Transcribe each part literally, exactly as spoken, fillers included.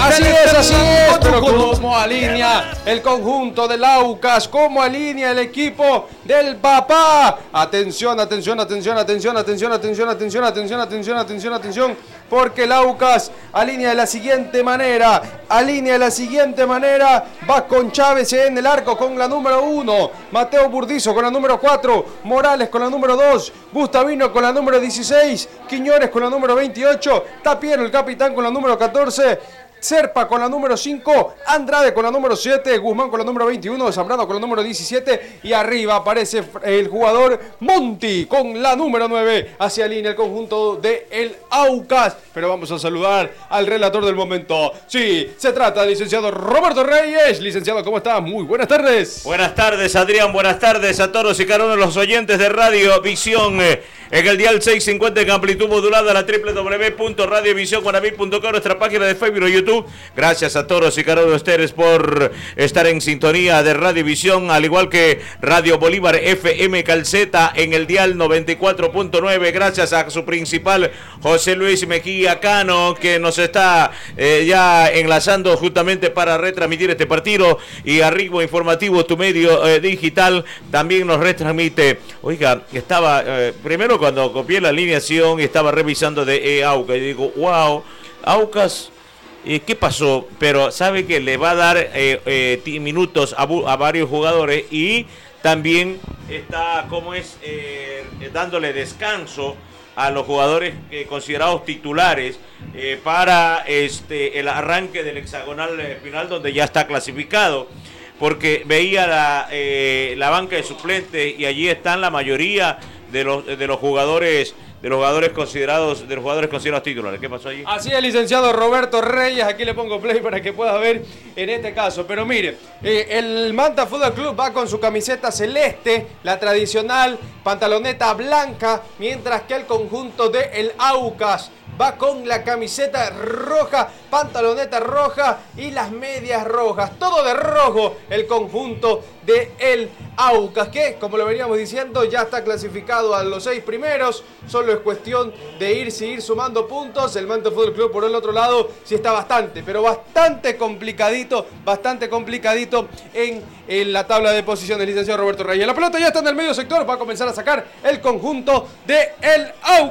Así es, así es, pero cómo alinea el conjunto del Aucas, cómo alinea el equipo del papá. Atención, atención, atención, atención, atención, atención, atención, atención, atención, atención, atención, porque el Aucas alinea de la siguiente manera, alinea de la siguiente manera, va con Chávez en el arco con la número uno, Mateo Burdizo con la número cuatro, Morales con la número dos, Gustavino con la número dieciséis, Quiñones con la número veintiocho, Tapiero el capitán con la número catorce, Serpa con la número cinco, Andrade con la número siete, Guzmán con la número veintiuno, Zambrano con la número diecisiete y arriba aparece el jugador Monti con la número nueve. Hacia línea el conjunto de el Aucas. Pero vamos a saludar al relator del momento. Sí, se trata del licenciado Roberto Reyes. Licenciado, ¿cómo está? Muy buenas tardes. Buenas tardes, Adrián. Buenas tardes a todos y cada uno de los oyentes de Radio Visión. Eh, en el dial seiscientos cincuenta en amplitud modulada, la doble u doble u doble u punto radio visión guanabí punto com, nuestra página de Facebook y YouTube. Gracias a todos y cada uno de ustedes por estar en sintonía de Radio Visión, al igual que Radio Bolívar F M Calceta en el dial noventa y cuatro punto nueve. Gracias a su principal, José Luis Mejía Cano, que nos está eh, ya enlazando justamente para retransmitir este partido. Y a Ritmo Informativo, tu medio eh, digital, también nos retransmite. Oiga, estaba, eh, primero cuando copié la alineación, estaba revisando de eh, Aucas y digo, wow, Aucas... Eh, ¿Qué pasó? Pero sabe que le va a dar eh, eh, minutos a, a varios jugadores y también está, como es, eh, dándole descanso a los jugadores eh, considerados titulares eh, para este el arranque del hexagonal final, donde ya está clasificado. Porque veía la, eh, la banca de suplentes y allí están la mayoría de los, de los jugadores de los jugadores considerados de los jugadores considerados titulares. ¿Qué pasó allí? Así es, licenciado Roberto Reyes. Aquí le pongo play para que pueda ver en este caso. Pero mire, eh, el Manta Fútbol Club va con su camiseta celeste, la tradicional pantaloneta blanca, mientras que el conjunto de el Aucas va con la camiseta roja, pantaloneta roja y las medias rojas. Todo de rojo el conjunto de el Aucas, que como lo veníamos diciendo ya está clasificado a los seis primeros. Solo es cuestión de ir, seguir sumando puntos. El Manta Fútbol Club por el otro lado sí está bastante, pero bastante complicadito, bastante complicadito en, en la tabla de posiciones, licenciado Roberto Reyes. La pelota ya está en el medio sector, va a comenzar a sacar el conjunto de el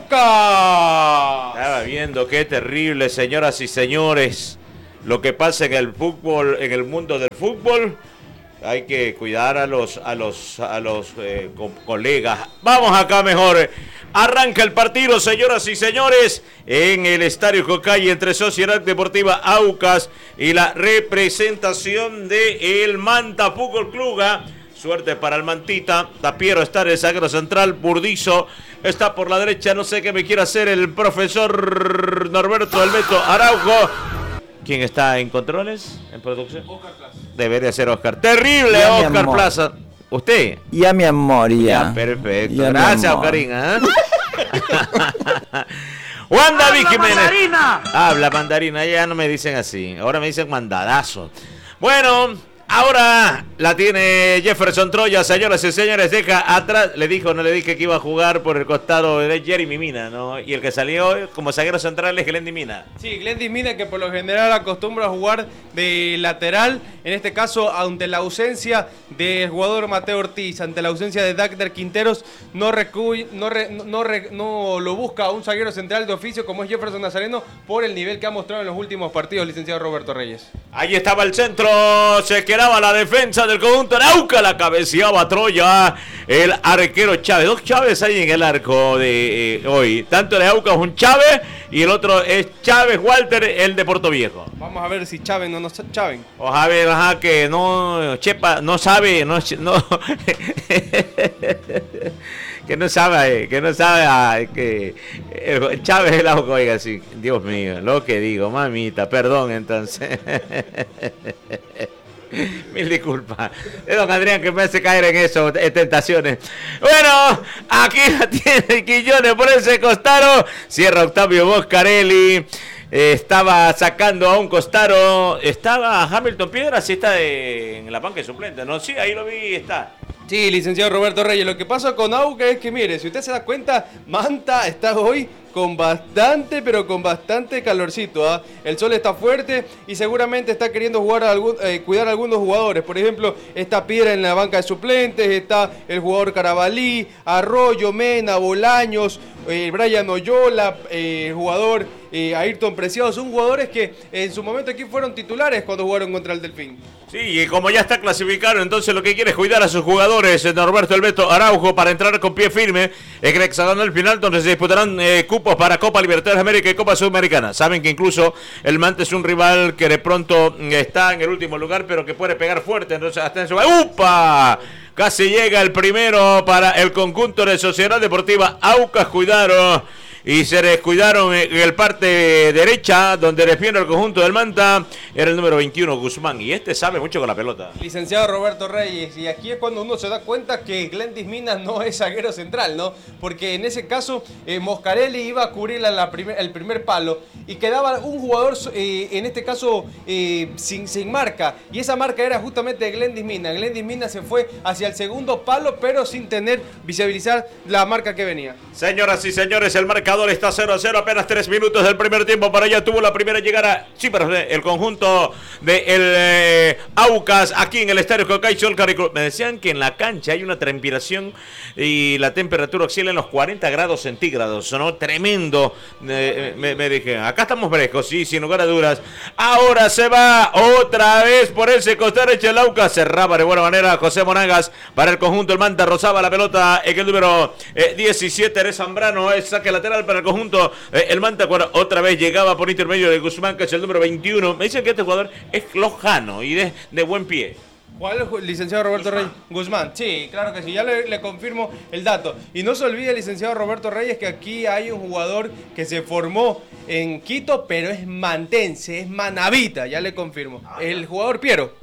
Aucas. Estaba viendo qué terrible, señoras y señores, lo que pasa en el fútbol, en el mundo del fútbol. Hay que cuidar a los a los a los eh, co colegas. Vamos acá mejor. Arranca el partido, señoras y señores, en el Estadio Cocay entre Sociedad Deportiva Aucas y la representación de el Manta Fútbol Club. Suerte para el Mantita. Tapiero está en el zaguero central. Burdizo está por la derecha. No sé qué me quiere hacer el profesor Norberto Alberto Araujo. ¿Quién está en controles? ¿En producción? Oscar Plaza. Debería ser Oscar. Terrible, ya, Oscar Plaza. ¿Usted? Ya, mi amor, ya. Ya, perfecto. Ya, gracias, Oscarina. ¿eh? Juan David Jiménez. Mandarina. Habla mandarina. Ya no me dicen así. Ahora me dicen mandadazo. Bueno... Ahora la tiene Jefferson Troya, señoras y señores, deja atrás, le dijo, no le dije que iba a jugar por el costado de Jeremy Mina, ¿no? Y el que salió como zaguero central es Glendy Mina. Sí, Glendy Mina, que por lo general acostumbra a jugar de lateral, en este caso ante la ausencia del jugador Mateo Ortiz, ante la ausencia de Dagner Quinteros, no, recu no, re no, no, re no lo busca un zaguero central de oficio como es Jefferson Nazareno por el nivel que ha mostrado en los últimos partidos, licenciado Roberto Reyes. Ahí estaba el centro, se quedaba la defensa del conjunto de Aucas, la cabeceaba Troya, el arquero Chávez. Dos Chávez hay en el arco de eh, hoy. Tanto de Aucas un Chávez y el otro es Chávez Walter, el de Puerto Viejo. Vamos a ver si Chávez no nos Chaven. O Javier, ajá, que no, Chepa, no sabe, no, no que no sabe, que no sabe que el Chávez es el Aucas, oiga, sí, Dios mío, lo que digo, mamita, perdón entonces. Mil disculpas. Es don Adrián que me hace caer en eso, en tentaciones. Bueno, aquí la tiene Quillones por ese costado. Cierra Octavio Boscarelli. Eh, estaba sacando a un costado. Estaba Hamilton Piedra, sí está de, en la banca de suplente, ¿no? Sí, ahí lo vi, está. Sí, licenciado Roberto Reyes, lo que pasa con Aucas es que, mire, si usted se da cuenta, Manta está hoy con bastante, pero con bastante calorcito. ¿eh? El sol está fuerte y seguramente está queriendo jugar a algún, eh, cuidar a algunos jugadores. Por ejemplo, está Piedra en la banca de suplentes, está el jugador Carabalí, Arroyo, Mena, Bolaños, eh, Brian Oyola, eh, el jugador eh, Ayrton Preciado. Son jugadores que en su momento aquí fueron titulares cuando jugaron contra el Delfín. Sí, y como ya está clasificado, entonces lo que quiere es cuidar a sus jugadores, Norberto El Beto Araujo, para entrar con pie firme en el hexagonal final, donde se disputarán eh, cupos para Copa Libertadores de América y Copa Sudamericana. Saben que incluso el Manta es un rival que de pronto está en el último lugar, pero que puede pegar fuerte, entonces hasta en su... ¡Upa! Casi llega el primero para el conjunto de Sociedad Deportiva Aucas. Cuidaron y se descuidaron en el parte derecha, donde defiende el conjunto del Manta. Era el número veintiuno, Guzmán, y este sabe mucho con la pelota. Licenciado Roberto Reyes, y aquí es cuando uno se da cuenta que Glendis Minas no es zaguero central, ¿no? Porque en ese caso eh, Moscarelli iba a cubrir la, la primer, el primer palo y quedaba un jugador, eh, en este caso, eh, sin, sin marca, y esa marca era justamente Glendis Minas. Glendis Minas se fue hacia el segundo palo, pero sin tener, visibilizar la marca que venía. Señoras y señores, el marcador está cero a cero, apenas tres minutos del primer tiempo. Para allá tuvo la primera llegada, sí, pero el conjunto de el eh, Aucas aquí en el estadio Cocay Solcar. Me decían que en la cancha hay una transpiración y la temperatura oscila en los cuarenta grados centígrados, ¿no? Tremendo. Eh, me, me dije, acá estamos frescos, sí, sin lugar a dudas. Ahora se va otra vez por ese costado derecho el Aucas. Cerraba de buena manera José Monagas para el conjunto. El Manta rozaba la pelota en el número eh, diecisiete de Zambrano. Es saque lateral para el conjunto. Eh, el Manta otra vez llegaba por intermedio de Guzmán, que es el número veintiuno. Me dicen que este jugador es lojano y de, de buen pie. ¿Cuál es el licenciado Roberto Reyes? Guzmán, sí, claro que sí, ya le, le confirmo el dato. Y no se olvide, licenciado Roberto Reyes, que aquí hay un jugador que se formó en Quito, pero es mantense, es manavita, ya le confirmo. El jugador Piero.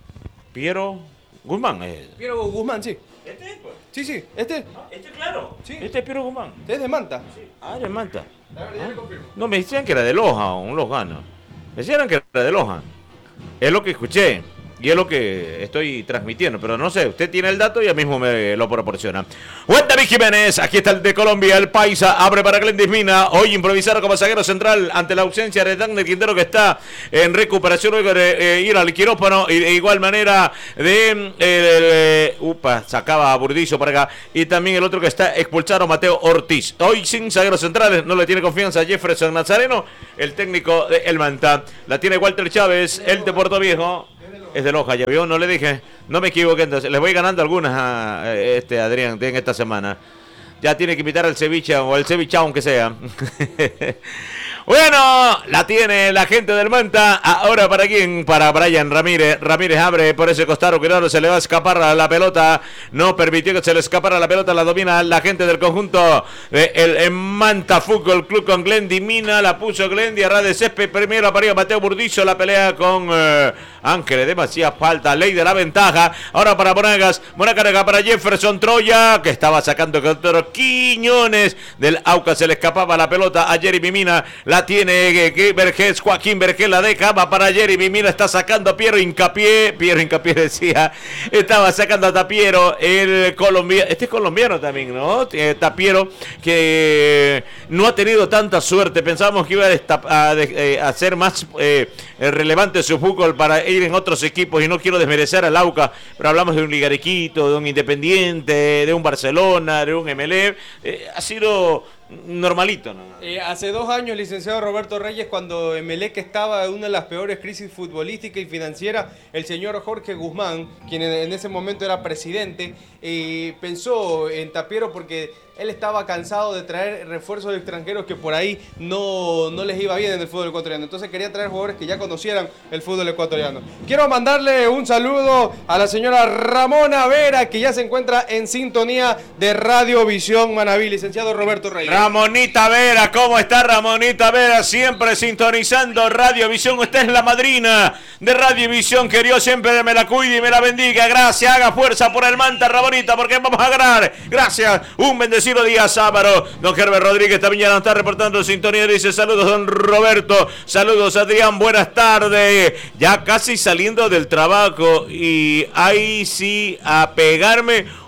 Piero Guzmán. Eh. Piero Guzmán, sí. ¿Este? Pues. Sí, sí, este. No, este claro. Sí. Este es Piero Guzmán. Este es de Manta. Sí. Ah, de Manta. La verdad, ya le confirmo. No, me decían que era de Loja, un lojano. Me decían que era de Loja. Es lo que escuché. Y es lo que estoy transmitiendo, pero no sé, usted tiene el dato y ya mismo me lo proporciona. Juan David Jiménez, aquí está el de Colombia, el paisa, abre para Glendis Mina, hoy improvisado como zaguero central ante la ausencia de Dagner Quintero, que está en recuperación luego de eh, ir al quirófano, y de igual manera de, eh, de upa, sacaba a Burdizo para acá, y también el otro que está expulsado, Mateo Ortiz. Hoy sin zagueros centrales, no le tiene confianza a Jefferson Nazareno, el técnico de El Manta. La tiene Walter Chávez, el de Puerto Viejo. Es de Loja, ya vio, no le dije, no me equivoqué, entonces les voy ganando algunas a este Adrián en esta semana. Ya tiene que invitar al ceviche o al cevichao, aunque sea. Bueno, la tiene la gente del Manta. Ahora para quién, para Brian Ramírez. Ramírez abre por ese costado, cuidado, se le va a escapar la pelota. No permitió que se le escapara la pelota, la domina la gente del conjunto. Eh, el, el Manta Fútbol Club con Glendy Mina, la puso Glendy a ras de césped. Primero apareció Mateo Burdizo, la pelea con eh, Ángeles, demasiada falta, ley de la ventaja. Ahora para Monagas, Monagas para Jefferson Troya, que estaba sacando contra Quiñones del Aucas, se le escapaba la pelota a Jeremy Mina. La tiene eh, Vergés, Joaquín Vergés la deja, va para Jeremy Mina, está sacando a Piero Hincapié, Piero Hincapié decía, estaba sacando a Tapiero, el colombiano, este es colombiano también, ¿no? Eh, Tapiero, que no ha tenido tanta suerte, pensábamos que iba a, destap- a, de- eh, a ser más eh, relevante su fútbol para ir en otros equipos, y no quiero desmerecer al Aucas, pero hablamos de un Ligarequito, de un Independiente, de un Barcelona, de un M L E, eh, ha sido normalito, ¿no? Eh, hace dos años, licenciado Roberto Reyes, cuando Emelec estaba en una de las peores crisis futbolística y financiera, el señor Jorge Guzmán, quien en, en ese momento era presidente, eh, pensó en Tapiero porque él estaba cansado de traer refuerzos extranjeros que por ahí no, no les iba bien en el fútbol ecuatoriano. Entonces quería traer jugadores que ya conocieran el fútbol ecuatoriano. Quiero mandarle un saludo a la señora Ramona Vera, que ya se encuentra en sintonía de Radio Visión Manabí. Licenciado Roberto Reyes. Ramonita Vera, ¿cómo está Ramonita Vera? Siempre sintonizando Radio Visión. Usted es la madrina de Radio Visión. Que Dios siempre me la cuide y me la bendiga. Gracias, haga fuerza por el Manta, Ramonita, porque vamos a ganar. Gracias, un bendecido día sábado. Don Herbert Rodríguez también ya nos está reportando sintonía. Dice saludos, don Roberto. Saludos, Adrián. Buenas tardes. Ya casi saliendo del trabajo y ahí sí a pegarme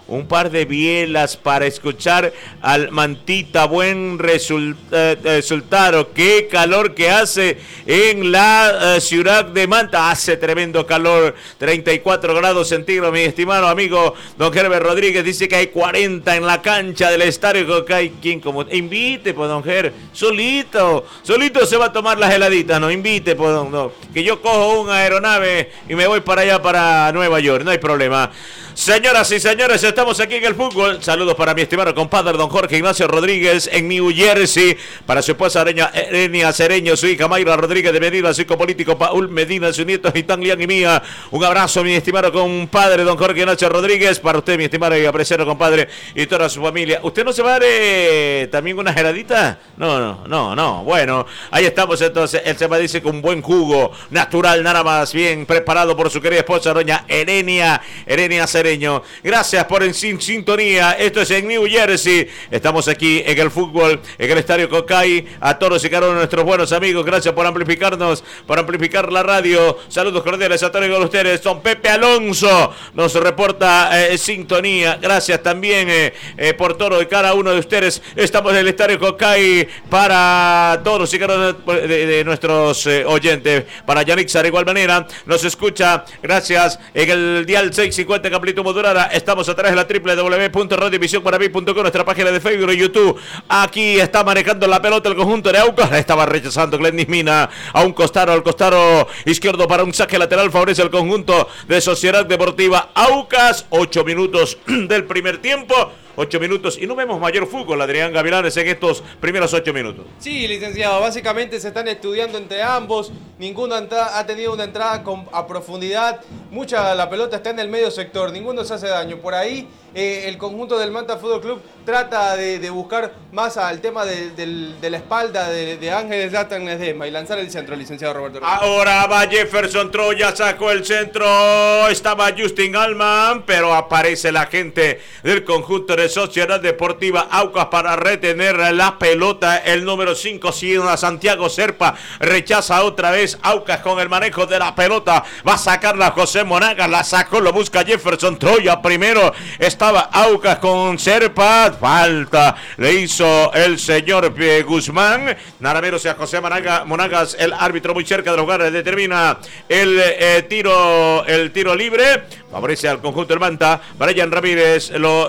un par de bielas para escuchar al Mantita. Buen result, eh, resultado. Qué calor que hace en la eh, ciudad de Manta. Hace tremendo calor, treinta y cuatro grados centígrados, mi estimado amigo don Herbert Rodríguez. Dice que hay cuarenta en la cancha del estadio Cocay. ¿Quién como? Invite, pues, don Herbert. Solito, solito se va a tomar las heladitas, no invite, pues, don, no. Que yo cojo una aeronave y me voy para allá, para Nueva York, no hay problema. Señoras y señores, estamos aquí en el fútbol. Saludos para mi estimado compadre don Jorge Ignacio Rodríguez en New Jersey, para su esposa Erenia Cereño, su hija Mayra Rodríguez de Medina, su hijo político Paul Medina, su nieto Gitán Lian y mía. Un abrazo, mi estimado compadre don Jorge Ignacio Rodríguez, para usted, mi estimado y apreciado compadre, y toda su familia. ¿Usted no se va a dar eh, también una geladita? No, no, no, no. Bueno, ahí estamos entonces. Él se va a decir con un buen jugo natural, nada más, bien preparado por su querida esposa doña Erenia, Erenia Cereño. Gracias por en sin sintonía. Esto es en New Jersey. Estamos aquí en el fútbol, en el estadio Cocay. A todos y cada uno de nuestros buenos amigos, gracias por amplificarnos, por amplificar la radio. Saludos cordiales a todos ustedes. Don Pepe Alonso nos reporta eh, sintonía. Gracias también eh, eh, por todo y cada uno de ustedes. Estamos en el estadio Cocay para todos y cada uno de, de, de nuestros eh, oyentes. Para Yannick de igual manera nos escucha. Gracias en el dial seiscientos cincuenta que amplitud modulada. Estamos a través de la doble u doble u doble u punto radio visión guanabí punto com, nuestra página de Facebook y YouTube. Aquí está manejando la pelota el conjunto de Aucas. La estaba rechazando Glendis Mina a un costado, al costado izquierdo para un saque lateral. Favorece el conjunto de Sociedad Deportiva Aucas. Ocho minutos del primer tiempo. Ocho minutos y no vemos mayor fútbol, Adrián Gavilanes, en estos primeros ocho minutos. Sí, licenciado, básicamente se están estudiando entre ambos. Ninguno ha tenido una entrada con, a profundidad. Mucha la pelota está en el medio sector, ninguno se hace daño. Por ahí eh, el conjunto del Manta Fútbol Club trata de, de buscar más al tema de, de, de la espalda de, de Ángeles Latan Ledesma y lanzar el centro, licenciado Roberto. Ahora va Jefferson Troya, sacó el centro, estaba Justin Allman, pero aparece la gente del conjunto de Sociedad Deportiva Aucas para retener la pelota. El número cinco, Santiago Serpa, rechaza otra vez Aucas con el manejo de la pelota. Va a sacarla José Monagas, la sacó, lo busca Jefferson Troya. Primero estaba Aucas con Serpa. Falta le hizo el señor Guzmán. Nada menos a José Monagas, Monagas, el árbitro muy cerca de los lugares, determina el eh, tiro, el tiro libre. Favorece al conjunto del Manta. Brian Ramírez lo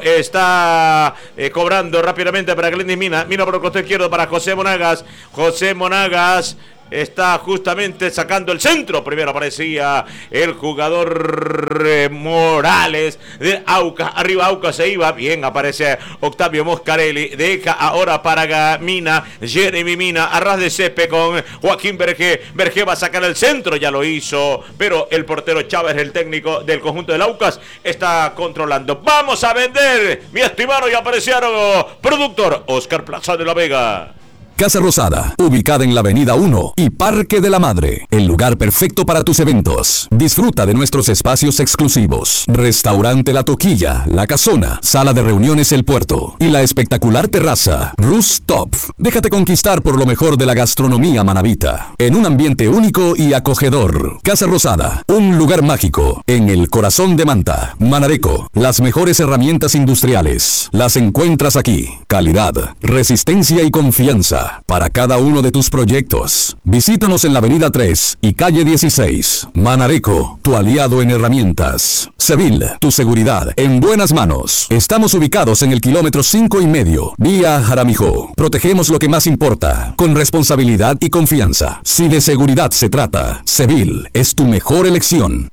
está eh, cobrando rápidamente para Glendis Mina. Mina por el costado izquierdo para José Monagas. José Monagas está justamente sacando el centro. Primero aparecía el jugador eh, Morales de Aucas. Arriba Aucas se iba. Bien, aparece Octavio Moscarelli. Deja ahora para Mina. Jeremy Mina. Arras de césped con Joaquín Berge. Berge va a sacar el centro. Ya lo hizo. Pero el portero Chávez, el técnico del conjunto del Aucas, está controlando. Vamos a vender, mi estimado y apreciado productor Oscar Plaza de la Vega. Casa Rosada, ubicada en la Avenida uno y Parque de la Madre, el lugar perfecto para tus eventos. Disfruta de nuestros espacios exclusivos. Restaurante La Toquilla, La Casona, Sala de Reuniones El Puerto y la espectacular terraza Rooftop. Déjate conquistar por lo mejor de la gastronomía manabita, en un ambiente único y acogedor. Casa Rosada, un lugar mágico en el corazón de Manta. Manareco, las mejores herramientas industriales las encuentras aquí. Calidad, resistencia y confianza para cada uno de tus proyectos. Visítanos en la Avenida tres y Calle dieciséis. Manareco, tu aliado en herramientas. Sevil, tu seguridad en buenas manos. Estamos ubicados en el kilómetro cinco y medio, vía Jaramijó. Protegemos lo que más importa, con responsabilidad y confianza. Si de seguridad se trata, Sevil es tu mejor elección.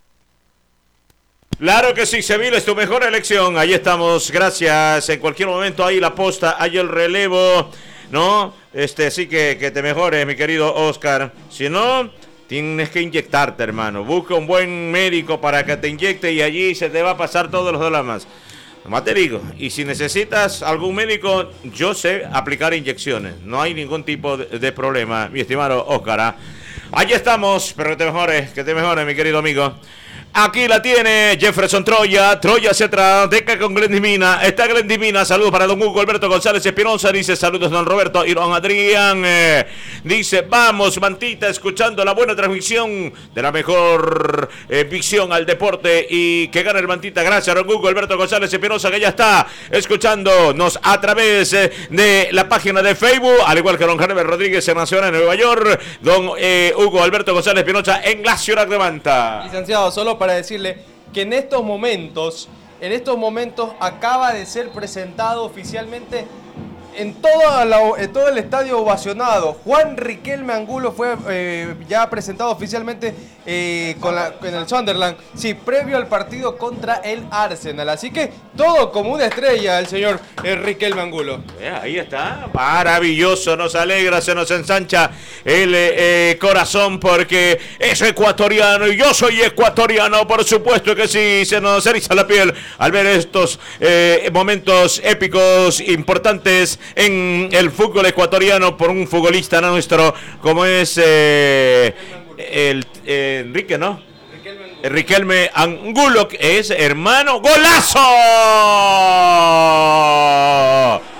Claro que sí, Sevilla es tu mejor elección. Ahí estamos, gracias. En cualquier momento hay la posta, hay el relevo, ¿no? Este, sí que, que te mejores, mi querido Oscar. Si no, tienes que inyectarte, hermano. Busca un buen médico para que te inyecte y allí se te va a pasar todos los problemas. Más te digo, y si necesitas algún médico, yo sé aplicar inyecciones. No hay ningún tipo de, de problema, mi estimado Oscar. ¿eh? Allí estamos, pero que te mejores, que te mejores, mi querido amigo. Aquí la tiene Jefferson Troya. Troya hacia atrás. Deca con Glendimina. Está Glendimina. Saludos para don Hugo Alberto González Espinosa. Dice saludos don Roberto y don Adrián. Eh, dice vamos, Mantita, escuchando la buena transmisión de la mejor eh, visión al deporte. Y que gane el Mantita. Gracias don Hugo Alberto González Espinosa, que ya está escuchándonos a través eh, de la página de Facebook. Al igual que don Jaime Rodríguez en Nacional en Nueva York. Don eh, Hugo Alberto González Espinosa en la ciudad de Manta. Licenciado, solo para decirle que en estos momentos, en estos momentos acaba de ser presentado oficialmente en todo, la, en todo el estadio ovacionado. Juan Riquelme Angulo fue eh, ya presentado oficialmente eh, con, la, con el Sunderland, sí, previo al partido contra el Arsenal. Así que todo como una estrella el señor eh, Riquelme Angulo. Eh, ahí está, maravilloso, nos alegra, se nos ensancha el eh, corazón porque es ecuatoriano y yo soy ecuatoriano, por supuesto que sí, se nos eriza la piel al ver estos eh, momentos épicos, importantes en el fútbol ecuatoriano por un futbolista nuestro como es eh, el eh, Enrique, ¿no? Riquelme, Riquelme Angulo, que es hermano. ¡Golazo!